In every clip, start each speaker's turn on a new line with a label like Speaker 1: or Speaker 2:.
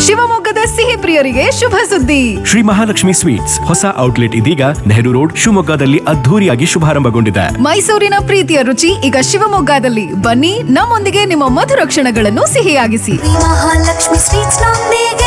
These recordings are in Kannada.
Speaker 1: ಶಿವಮೊಗ್ಗದ ಸಿಹಿ ಪ್ರಿಯರಿಗೆ ಶುಭ ಸುದ್ದಿ.
Speaker 2: ಶ್ರೀ ಮಹಾಲಕ್ಷ್ಮಿ ಸ್ವೀಟ್ಸ್ ಹೊಸ ಔಟ್ಲೆಟ್ ಇದೀಗ ನೆಹರು ರೋಡ್ ಶಿವಮೊಗ್ಗದಲ್ಲಿ ಅದ್ಧೂರಿಯಾಗಿ ಶುಭಾರಂಭಗೊಂಡಿದೆ.
Speaker 1: ಮೈಸೂರಿನ ಪ್ರೀತಿಯ ರುಚಿ ಈಗ ಶಿವಮೊಗ್ಗದಲ್ಲಿ. ಬನ್ನಿ, ನಮ್ಮೊಂದಿಗೆ ನಿಮ್ಮ ಮಧುರ ಕ್ಷಣಗಳನ್ನು ಸಿಹಿಯಾಗಿಸಿ.
Speaker 3: ಮಹಾಲಕ್ಷ್ಮಿ ಸ್ವೀಟ್ಸ್ ನೊಂದಿಗೆ.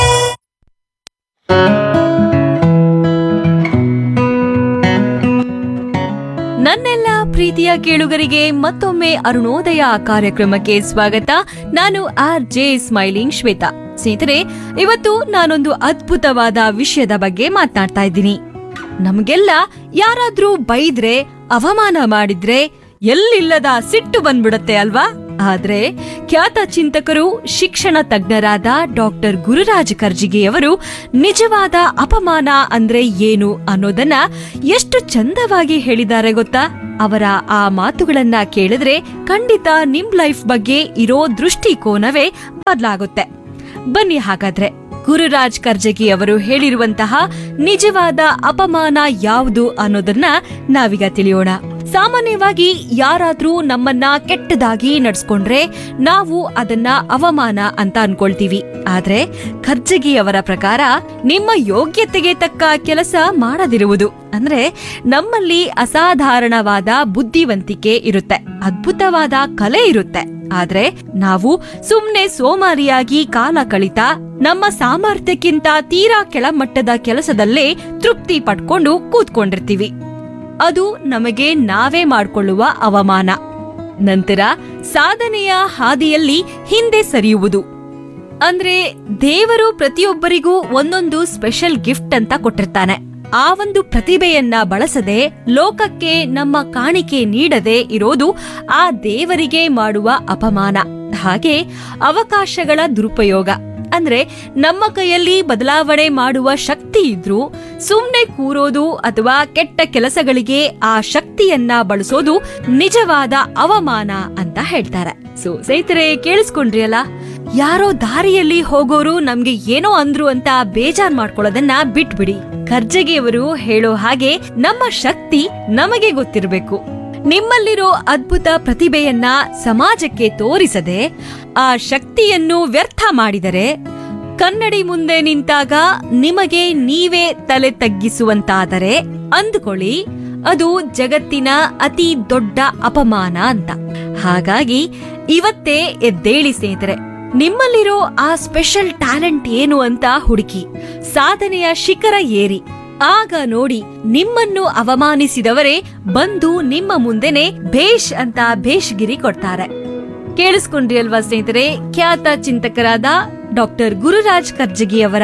Speaker 4: ನನ್ನೆಲ್ಲ ಪ್ರೀತಿಯ ಕೇಳುಗರಿಗೆ ಮತ್ತೊಮ್ಮೆ ಅರುಣೋದಯ ಕಾರ್ಯಕ್ರಮಕ್ಕೆ ಸ್ವಾಗತ. ನಾನು RJ ಸ್ಮೈಲಿಂಗ್ ಶ್ವೇತಾ. ಸ್ನೇಹಿತರೆ, ಇವತ್ತು ನಾನೊಂದು ಅದ್ಭುತವಾದ ವಿಷಯದ ಬಗ್ಗೆ ಮಾತನಾಡ್ತಾ ಇದ್ದೀನಿ. ನಮಗೆಲ್ಲ ಯಾರಾದ್ರೂ ಬೈದ್ರೆ, ಅವಮಾನ ಮಾಡಿದ್ರೆ ಎಲ್ಲಿಲ್ಲದ ಸಿಟ್ಟು ಬಂದ್ಬಿಡತ್ತೆ ಅಲ್ವಾ? ಆದ್ರೆ ಖ್ಯಾತ ಚಿಂತಕರು, ಶಿಕ್ಷಣ ತಜ್ಞರಾದ ಡಾಕ್ಟರ್ ಗುರುರಾಜ್ ಕರ್ಜಿಗಿಯವರು ನಿಜವಾದ ಅಪಮಾನ ಅಂದ್ರೆ ಏನು ಅನ್ನೋದನ್ನ ಎಷ್ಟು ಚಂದವಾಗಿ ಹೇಳಿದ್ದಾರೆ ಗೊತ್ತಾ? ಅವರ ಆ ಮಾತುಗಳನ್ನ ಕೇಳಿದ್ರೆ ಖಂಡಿತ ನಿಮ್ ಲೈಫ್ ಬಗ್ಗೆ ಇರೋ ದೃಷ್ಟಿಕೋನವೇ ಬದಲಾಗುತ್ತೆ. ಬನ್ನಿ ಹಾಗಾದ್ರೆ ಗುರುರಾಜ್ ಕರ್ಜಗಿ ಅವರು ಹೇಳಿರುವಂತಹ ನಿಜವಾದ ಅಪಮಾನ ಯಾವುದು ಅನ್ನೋದನ್ನ ನಾವೀಗ ತಿಳಿಯೋಣ. ಸಾಮಾನ್ಯವಾಗಿ ಯಾರಾದ್ರೂ ನಮ್ಮನ್ನ ಕೆಟ್ಟದಾಗಿ ನಡ್ಸ್ಕೊಂಡ್ರೆ ನಾವು ಅದನ್ನ ಅವಮಾನ ಅಂತ ಅನ್ಕೊಳ್ತೀವಿ. ಆದ್ರೆ ಖರ್ಜಗಿ ಅವರ ಪ್ರಕಾರ ನಿಮ್ಮ ಯೋಗ್ಯತೆಗೆ ತಕ್ಕ ಕೆಲಸ ಮಾಡದಿರುವುದು ಅಂದ್ರೆ ನಮ್ಮಲ್ಲಿ ಅಸಾಧಾರಣವಾದ ಬುದ್ಧಿವಂತಿಕೆ ಇರುತ್ತೆ, ಅದ್ಭುತವಾದ ಕಲೆ ಇರುತ್ತೆ. ಆದ್ರೆ ನಾವು ಸುಮ್ನೆ ಸೋಮಾರಿಯಾಗಿ ಕಾಲ ಕಳಿತಾ ನಮ್ಮ ಸಾಮರ್ಥ್ಯಕ್ಕಿಂತ ತೀರಾ ಕೆಳಮಟ್ಟದ ಕೆಲಸದಲ್ಲೇ ತೃಪ್ತಿ ಪಡ್ಕೊಂಡು ಕೂತ್ಕೊಂಡಿರ್ತೀವಿ. ಅದು ನಮಗೆ ನಾವೇ ಮಾಡಿಕೊಳ್ಳುವ ಅವಮಾನ. ನಂತರ ಸಾಧನೆಯ ಹಾದಿಯಲ್ಲಿ ಹಿಂದೆ ಸರಿಯುವುದು ಅಂದ್ರೆ ದೇವರು ಪ್ರತಿಯೊಬ್ಬರಿಗೂ ಒಂದೊಂದು ಸ್ಪೆಷಲ್ ಗಿಫ್ಟ್ ಅಂತ ಕೊಟ್ಟಿರ್ತಾನೆ. ಆ ಒಂದು ಪ್ರತಿಭೆಯನ್ನ ಬಳಸದೆ ಲೋಕಕ್ಕೆ ನಮ್ಮ ಕಾಣಿಕೆ ನೀಡದೆ ಇರೋದು ಆ ದೇವರಿಗೆ ಮಾಡುವ ಅಪಮಾನ. ಹಾಗೆ ಅವಕಾಶಗಳ ದುರುಪಯೋಗ ಅಂದ್ರೆ ನಮ್ಮ ಕೈಯಲ್ಲಿ ಬದಲಾವಣೆ ಮಾಡುವ ಶಕ್ತಿ ಇದ್ರೂ ಸುಮ್ನೆ ಕೂರೋದು ಅಥವಾ ಕೆಟ್ಟ ಕೆಲಸಗಳಿಗೆ ಆ ಶಕ್ತಿಯನ್ನ ಬಳಸೋದು ನಿಜವಾದ ಅವಮಾನ ಅಂತ ಹೇಳ್ತಾರೆ. ಸ್ನೇಹಿತರೆ, ಕೇಳಿಸ್ಕೊಂಡ್ರಿ ಅಲ್ಲ? ಯಾರೋ ದಾರಿಯಲ್ಲಿ ಹೋಗೋರು ನಮ್ಗೆ ಏನೋ ಅಂದ್ರು ಅಂತ ಬೇಜಾರ್ ಮಾಡ್ಕೊಳ್ಳೋದನ್ನ ಬಿಟ್ಬಿಡಿ. ಖರ್ಜಗಿಯವರು ಹೇಳೋ ಹಾಗೆ ನಮ್ಮ ಶಕ್ತಿ ನಮಗೆ ಗೊತ್ತಿರಬೇಕು. ನಿಮ್ಮಲ್ಲಿರೋ ಅದ್ಭುತ ಪ್ರತಿಭೆಯನ್ನ ಸಮಾಜಕ್ಕೆ ತೋರಿಸದೆ ಆ ಶಕ್ತಿಯನ್ನು ವ್ಯರ್ಥ ಮಾಡಿದರೆ ಕನ್ನಡಿ ಮುಂದೆ ನಿಂತಾಗ ನಿಮಗೆ ನೀವೇ ತಲೆ ತಗ್ಗಿಸುವಂತಾದರೆ ಅಂದುಕೊಳ್ಳಿ, ಅದು ಜಗತ್ತಿನ ಅತಿ ದೊಡ್ಡ ಅಪಮಾನ ಅಂತ. ಹಾಗಾಗಿ ಇವತ್ತೇ ಎದ್ದೇಳಿ ಸ್ನೇಹಿತರೆ, ನಿಮ್ಮಲ್ಲಿರೋ ಆ ಸ್ಪೆಷಲ್ ಟ್ಯಾಲೆಂಟ್ ಏನು ಅಂತ ಹುಡುಕಿ ಸಾಧನೆಯ ಶಿಖರ ಏರಿ. ಆಗ ನೋಡಿ, ನಿಮ್ಮನ್ನು ಅವಮಾನಿಸಿದವರೇ ಬಂದು ನಿಮ್ಮ ಮುಂದೆನೆ ಭೇಷ್ ಅಂತ ಭೇಷ್ಗಿರಿ ಕೊಡ್ತಾರೆ. ಕೇಳಿಸ್ಕೊಂಡ್ರಿ ಅಲ್ವಾ ಸ್ನೇಹಿತರೆ? ಖ್ಯಾತ ಚಿಂತಕರಾದ ಡಾಕ್ಟರ್ ಗುರುರಾಜ್ ಕರ್ಜಗಿ ಅವರ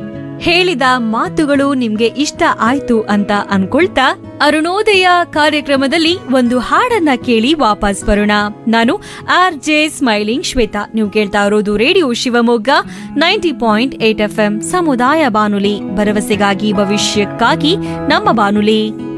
Speaker 4: ಹೇಳಿದ ಮಾತುಗಳು ನಿಮ್ಗೆ ಇಷ್ಟ ಆಯ್ತು ಅಂತ ಅನ್ಕೊಳ್ತಾ ಅರುಣೋದಯ ಕಾರ್ಯಕ್ರಮದಲ್ಲಿ ಒಂದು ಹಾಡನ್ನ ಕೇಳಿ ವಾಪಸ್ ಬರೋಣ. ನಾನು RJ ಸ್ಮೈಲಿಂಗ್ ಶ್ವೇತಾ. ನೀವು ಕೇಳ್ತಾ ಇರೋದು ರೇಡಿಯೋ ಶಿವಮೊಗ್ಗ 90.8 FM ಸಮುದಾಯ ಬಾನುಲಿ, ಭರವಸೆಗಾಗಿ ಭವಿಷ್ಯಕ್ಕಾಗಿ ನಮ್ಮ ಬಾನುಲಿ.